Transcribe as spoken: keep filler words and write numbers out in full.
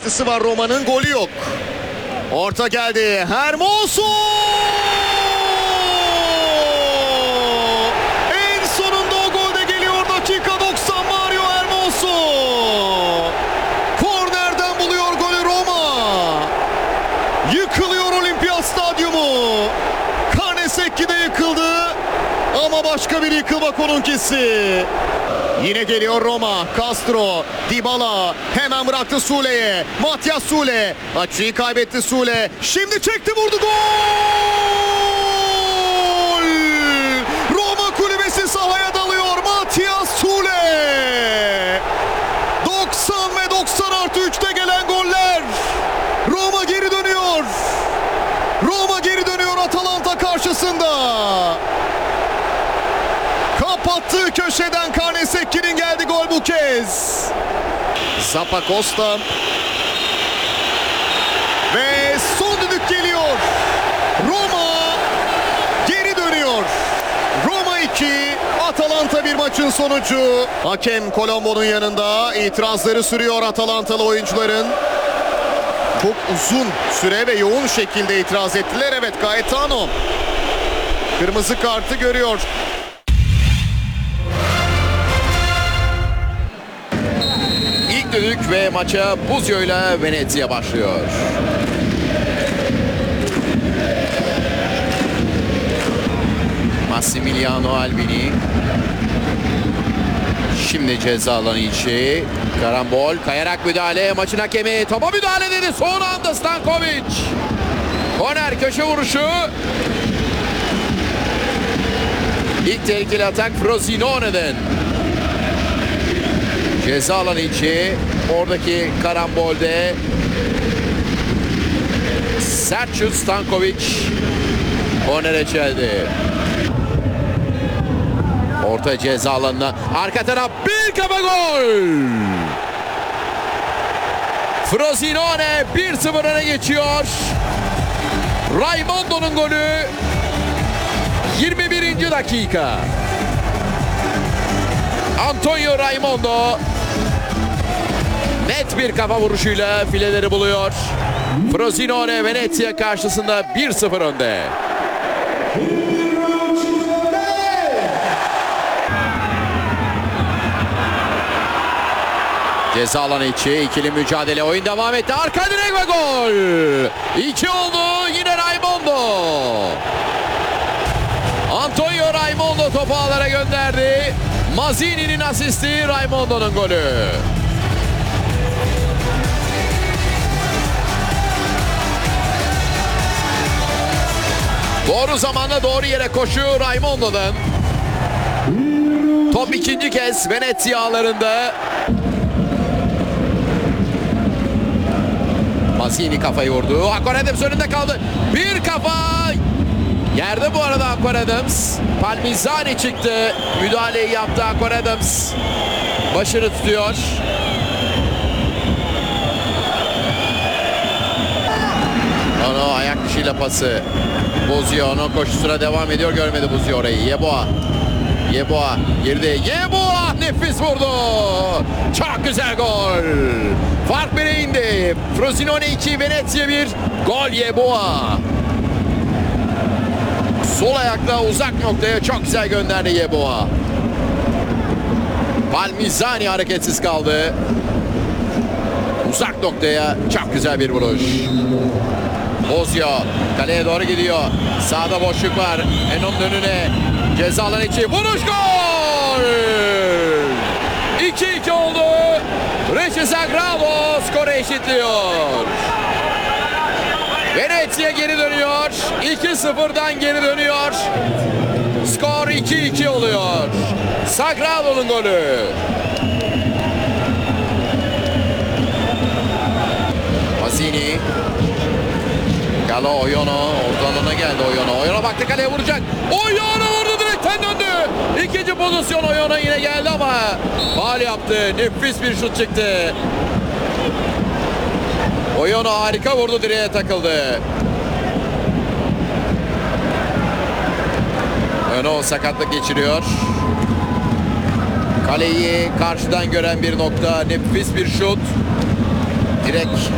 katkısı var Roma'nın, golü yok. Orta geldi. Hermoso! En sonunda o gol de geliyor. Dakika doksan, Mario Hermoso. Kornerden buluyor golü Roma. Yıkılıyor Olimpiyat Stadyumu. Karnesekki de yıkıldı. Ama başka bir yıkılmak onunkisi. Yine geliyor Roma. Castro, Dybala hemen bıraktı Sule'ye. Matias Sule. Açıyı kaybetti Sule. Şimdi çekti, vurdu, gol! Roma kulübesi sahaya dalıyor. Matias Sule. doksan ve doksan artı üçte gelen goller. Roma geri dönüyor. Roma geri dönüyor Atalanta karşısında. Kapattığı köşeden Karnesekki'nin geldi gol bu kez. Zappa Costa. Ve son düdük geliyor. Roma geri dönüyor. Roma iki, Atalanta bir maçın sonucu. Hakem Colombo'nun yanında itirazları sürüyor Atalantalı oyuncuların. Çok uzun süre ve yoğun şekilde itiraz ettiler. Evet, Gaetano kırmızı kartı görüyor. İlk düdük ve maça Buzio ile Venezia başlıyor. Massimiliano Albini. Şimdi ceza alanı içi. Karambol, kayarak müdahale. Maçın hakemi topa müdahale dedi. Son anda Stankovic. Korner köşe vuruşu. İlk tehlikeli atak Frosinone'den. Ceza alanı içi. Oradaki karambolde sert şut Stankovic. Kornere çeldi. Orta ceza alanına. Arka taraf, bir kafa gol. Frosinone bir sıfır öne geçiyor. Raimondo'nun golü. yirmi birinci dakika. Antonio Raimondo net bir kafa vuruşuyla fileleri buluyor. Frosinone Venezia karşısında bir sıfır önde. Ceza alanı içi ikili mücadele, oyun devam etti. Arka direk ve gol. İki oldu yine Raimondo. Antonio Raimondo topu ağlara gönderdi. Mazzini'nin asisti, Raimondo'nun golü. Doğru zamanda doğru yere koşu Raimondo'dan. Top ikinci kez Venezia ağlarında. Mazzini kafayı vurdu. Aquaradams önünde kaldı. Bir kafa. Yerde bu arada Aquaradams. Palmizzani çıktı. Müdahaleyi yaptı Aquaradams. Başını tutuyor. Ono ayak dışıyla pası. Buzio onun koşusuna devam ediyor. Görmedi Buzio orayı. Yeboah. Yeboah girdi. Yeboah nefis vurdu. Çok güzel gol. Fark bire indi. Frosinone iki, Venezia bir. Gol Yeboah. Sol ayakla uzak noktaya çok güzel gönderdi Yeboah. Palmizzani hareketsiz kaldı. Uzak noktaya çok güzel bir vuruş. Buzio kaleye doğru gidiyor. Sağda boşluk var. Enon'un önüne. Ceza alanı içi. Vuruş, gol! iki iki oldu. Recep Sagrado skoru eşitliyor. Venezia geri dönüyor. iki sıfırdan geri dönüyor. Skor iki iki oluyor. Sagrado'nun golü. Mazzini. Galo Oyono. Ortalığına geldi Oyono. Oyono baktı, kaleye vuracak. Oyono vurdu, direkten döndü. İkinci pozisyon Oyono yine geldi ama faul yaptı. Nefis bir şut çıktı. Oyono harika vurdu, direğe takıldı. Oyono sakatlık geçiriyor. Kaleyi karşıdan gören bir nokta. Nefis bir şut. Direkt